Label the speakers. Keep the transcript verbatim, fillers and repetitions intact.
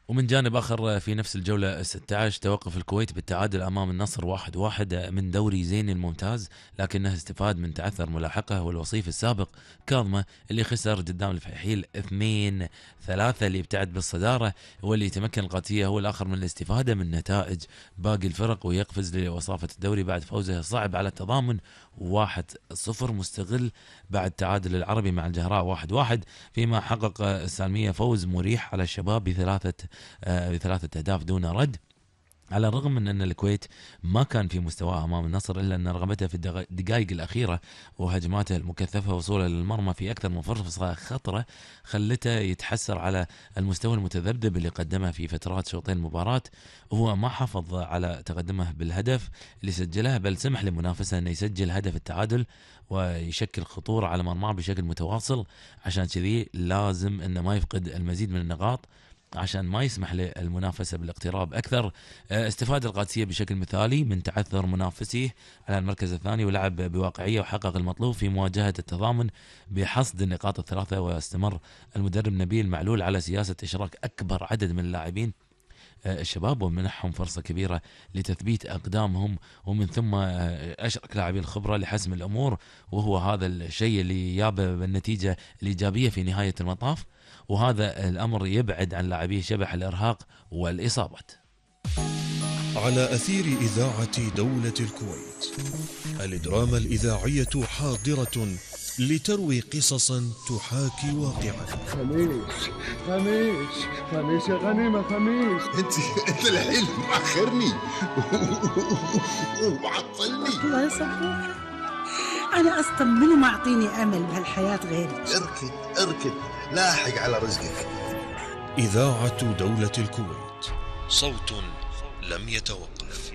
Speaker 1: ومن جانب آخر في نفس الجولة ستة عشر توقف الكويت بالتعادل أمام النصر واحد واحد من دوري زين الممتاز، لكنه استفاد من تعثر ملاحقه والوصيف السابق كاظمة اللي خسر قدام الفحيل اثنين ثلاثة اللي يبتعد بالصدارة، واللي يتمكن القادسية هو الآخر من الاستفادة من نتائج باقي الفرق ويقفز لوصافة الدوري بعد فوزه الصعب على التضامن واحد صفر، مستغل بعد تعادل العربي مع الجهراء واحد واحد، فيما حقق السالمية فوز مريح على الشباب بثلاثة آه بثلاثة أهداف دون رد. على الرغم من أن الكويت ما كان في مستواه أمام النصر، إلا أن رغبته في الدقائق الأخيرة وهجماته المكثفة وصوله للمرمى في أكثر من فرصة خطرة خلته يتحسر على المستوى المتذبذب اللي قدمه في فترات شوطين المباراة، وهو ما حافظ على تقدمه بالهدف اللي سجله، بل سمح لمنافسه أنه يسجل هدف التعادل ويشكل خطورة على مرماه بشكل متواصل. عشان كذي لازم أنه ما يفقد المزيد من النقاط عشان ما يسمح للمنافسة بالاقتراب أكثر. استفاد القادسية بشكل مثالي من تعثر منافسيه على المركز الثاني، ولعب بواقعية وحقق المطلوب في مواجهة التضامن بحصد النقاط الثلاثة. واستمر المدرب نبيل معلول على سياسة إشراك أكبر عدد من اللاعبين الشباب ومنحهم فرصة كبيرة لتثبيت أقدامهم، ومن ثم أشرك لاعبين الخبرة لحسم الأمور، وهو هذا الشيء اللي جاب بالنتيجة الإيجابية في نهاية المطاف، وهذا الأمر يبعد عن لاعبيه شبح الإرهاق والإصابات.
Speaker 2: على أثير إذاعة دولة الكويت، الدراما الإذاعية حاضرة لتروي قصصا تحاكي واقعا.
Speaker 3: خميس خميس خميس يا غنيمة خميس.
Speaker 4: انت انت الحين مأخرني وعطلني.
Speaker 5: الله يصبر، أنا أصلا منو معطيني أمل بهالحياة غيرك.
Speaker 4: اركض اركض لاحق على رزقك.
Speaker 2: إذاعة دولة الكويت، صوت لم يتوقف.